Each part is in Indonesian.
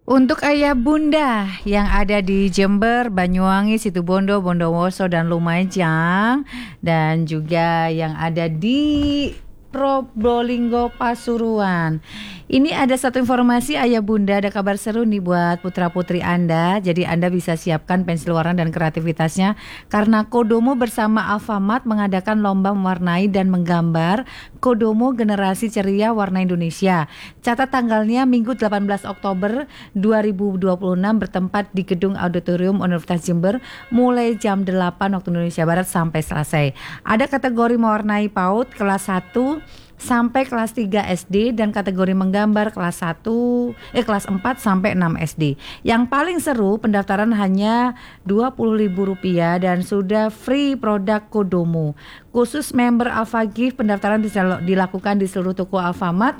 Untuk ayah bunda yang ada di Jember, Banyuwangi, Situbondo, Bondowoso, dan Lumajang, dan juga yang ada di Probolinggo, Pasuruan. Ini ada satu informasi ayah bunda, ada kabar seru nih buat putra putri Anda. Jadi Anda bisa siapkan pensil warna dan kreativitasnya karena Kodomo bersama Alfamart mengadakan lomba mewarnai dan menggambar Kodomo Generasi Ceria Warna Indonesia. Catat tanggalnya Minggu 18 Oktober 2026 bertempat di Gedung Auditorium Universitas Jember mulai jam 8 waktu Indonesia Barat sampai selesai. Ada kategori mewarnai PAUD kelas 1 sampai kelas 3 SD dan kategori menggambar kelas 4 sampai 6 SD. Yang paling seru pendaftaran hanya Rp20.000 dan sudah free produk Kodomo. Khusus member Alpha Gift pendaftaran dilakukan di seluruh toko Alfamart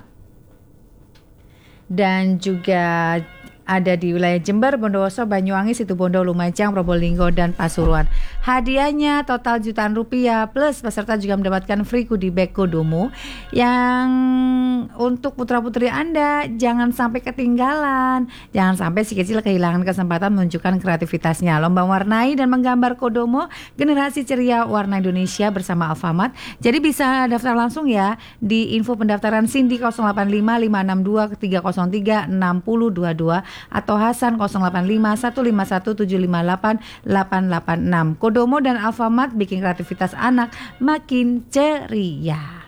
dan juga ada di wilayah Jember, Bondowoso, Banyuwangi, Situbondo, Lumajang, Probolinggo, dan Pasuruan. Hadiahnya total jutaan rupiah plus peserta juga mendapatkan free goodie bag Kodomo yang untuk putra-putri Anda jangan sampai ketinggalan. Jangan sampai si kecil kehilangan kesempatan menunjukkan kreativitasnya. Lomba warnai dan menggambar Kodomo Generasi Ceria Warna Indonesia bersama Alfamart. Jadi bisa daftar langsung ya di info pendaftaran Cindy 085 562 303 6022 atau Hasan 085 151 758 886. Kodomo dan Alfamart bikin kreativitas anak makin ceria.